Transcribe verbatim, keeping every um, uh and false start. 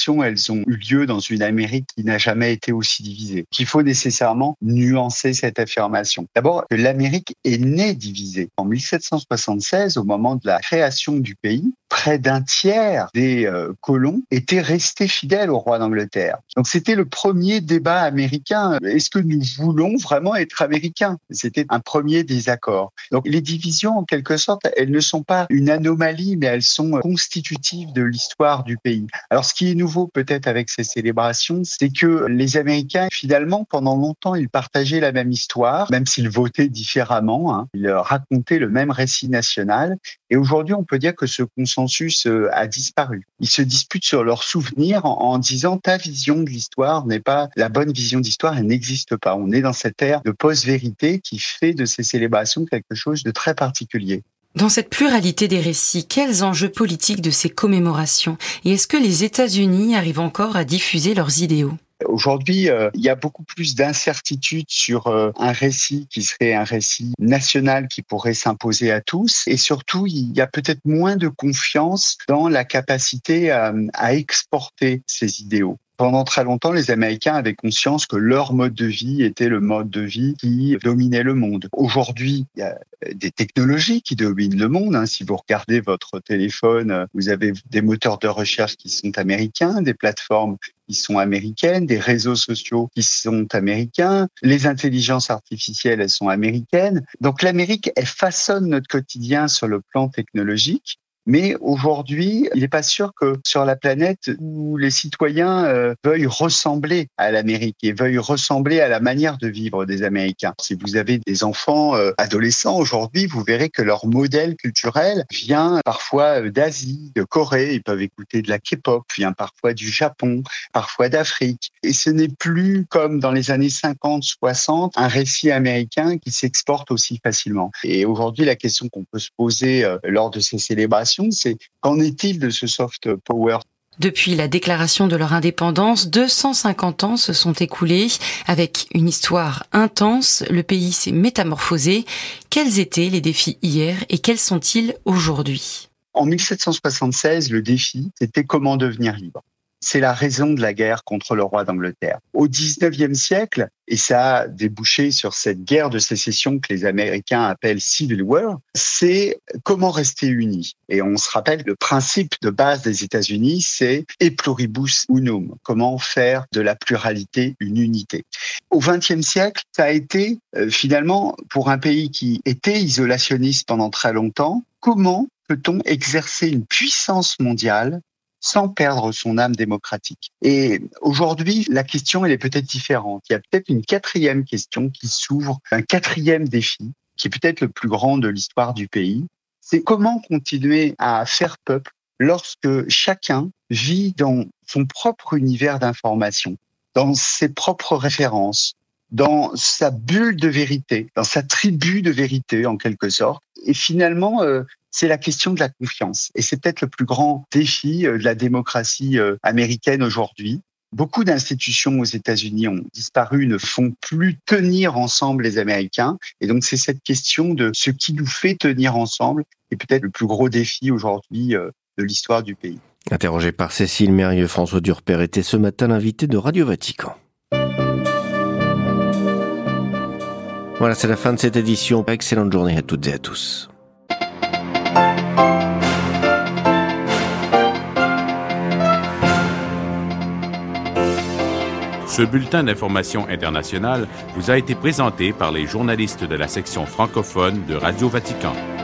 célébrations, elles ont eu lieu dans une Amérique qui n'a jamais été aussi divisée. Il faut nécessairement nuancer cette affirmation. D'abord, l'Amérique est née divisée. En mille sept cent soixante-seize, au moment de la création du pays, près d'un tiers des euh, colons étaient restés fidèles au roi d'Angleterre. Donc c'était le premier débat américain. Est-ce que nous voulons vraiment être américains ? C'était un premier désaccord. Donc les divisions, en quelque sorte, elles ne sont pas une anomalie, mais elles sont constitutives de l'histoire du pays. Alors ce qui est nouveau peut-être avec ces célébrations, c'est que les Américains, finalement, pendant longtemps, ils partageaient la même histoire, même s'ils votaient différemment, hein. Ils racontaient le même récit national. Et aujourd'hui, on peut dire que ce consensus a disparu. Ils se disputent sur leurs souvenirs en, en disant ta vision de l'histoire n'est pas la bonne vision d'histoire, elle n'existe pas. On est dans cette ère de post-vérité qui fait de ces célébrations quelque chose de très particulier. Dans cette pluralité des récits, quels enjeux politiques de ces commémorations ? Et est-ce que les États-Unis arrivent encore à diffuser leurs idéaux ? Aujourd'hui, euh, il y a beaucoup plus d'incertitudes sur euh, un récit qui serait un récit national qui pourrait s'imposer à tous. Et surtout, il y a peut-être moins de confiance dans la capacité à, à exporter ces idéaux. Pendant très longtemps, les Américains avaient conscience que leur mode de vie était le mode de vie qui dominait le monde. Aujourd'hui, il y a des technologies qui dominent le monde. Hein. Si vous regardez votre téléphone, vous avez des moteurs de recherche qui sont américains, des plateformes qui sont américaines, des réseaux sociaux qui sont américains, les intelligences artificielles, elles sont américaines. Donc l'Amérique, elle façonne notre quotidien sur le plan technologique. Mais aujourd'hui, il n'est pas sûr que sur la planète où les citoyens euh, veuillent ressembler à l'Amérique et veuillent ressembler à la manière de vivre des Américains. Si vous avez des enfants euh, adolescents aujourd'hui, vous verrez que leur modèle culturel vient parfois d'Asie, de Corée. Ils peuvent écouter de la K-pop, vient parfois du Japon, parfois d'Afrique. Et ce n'est plus comme dans les années cinquante, soixante, un récit américain qui s'exporte aussi facilement. Et aujourd'hui, la question qu'on peut se poser euh, lors de ces célébrations, c'est qu'en est-il de ce soft power ? Depuis la déclaration de leur indépendance, deux cent cinquante ans se sont écoulés. Avec une histoire intense, le pays s'est métamorphosé. Quels étaient les défis hier et quels sont-ils aujourd'hui ? En mille sept cent soixante-seize, le défi, c'était comment devenir libre. C'est la raison de la guerre contre le roi d'Angleterre. Au dix-neuvième siècle, et ça a débouché sur cette guerre de sécession que les Américains appellent Civil War, c'est comment rester unis. Et on se rappelle, le principe de base des États-Unis, c'est « e pluribus unum », comment faire de la pluralité une unité. Au vingtième siècle, ça a été euh, finalement, pour un pays qui était isolationniste pendant très longtemps, comment peut-on exercer une puissance mondiale sans perdre son âme démocratique. Et aujourd'hui, la question, elle est peut-être différente. Il y a peut-être une quatrième question qui s'ouvre, un quatrième défi, qui est peut-être le plus grand de l'histoire du pays. C'est comment continuer à faire peuple lorsque chacun vit dans son propre univers d'information, dans ses propres références, dans sa bulle de vérité, dans sa tribu de vérité, en quelque sorte. Et finalement, euh, c'est la question de la confiance. Et c'est peut-être le plus grand défi de la démocratie américaine aujourd'hui. Beaucoup d'institutions aux États-Unis ont disparu, ne font plus tenir ensemble les Américains. Et donc, c'est cette question de ce qui nous fait tenir ensemble qui est peut-être le plus gros défi aujourd'hui de l'histoire du pays. Interrogé par Cécile Mérieux, François Durper était ce matin l'invité de Radio Vatican. Voilà, c'est la fin de cette édition. Excellente journée à toutes et à tous. Ce bulletin d'information internationale vous a été présenté par les journalistes de la section francophone de Radio Vatican.